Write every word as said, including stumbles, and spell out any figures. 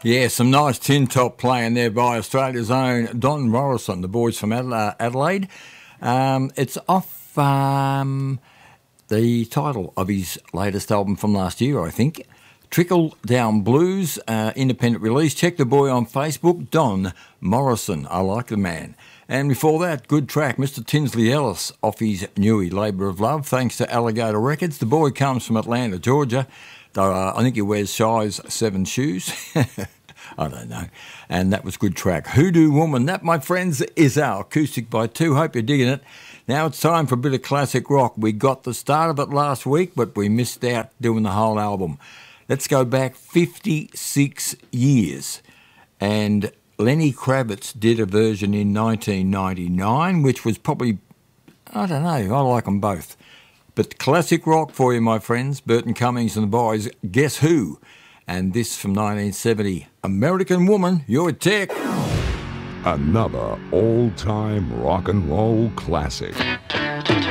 Yeah, some nice tin top playing there by Australia's own Don Morrison, the boys from Adela- Adelaide. Um, it's off um, the title of his latest album from last year, I think. Trickle Down Blues, uh, independent release. Check the boy on Facebook, Don Morrison. I like the man. And before that, good track, Mister Tinsley Ellis off his newie, Labour of Love, thanks to Alligator Records. The boy comes from Atlanta, Georgia. Uh, I think he wears size seven shoes. I don't know. And that was good track. Hoodoo Woman. That, my friends, is our Acoustic by Two. Hope you're digging it. Now it's time for a bit of classic rock. We got the start of it last week, but we missed out doing the whole album. Let's go back fifty-six years. And Lenny Kravitz did a version in nineteen ninety-nine, which was probably, I don't know, I like them both. But classic rock for you, my friends. Burton Cummings and the boys, Guess Who? And this from nineteen seventy, American Woman, You're a Tech. Another all-time rock and roll classic.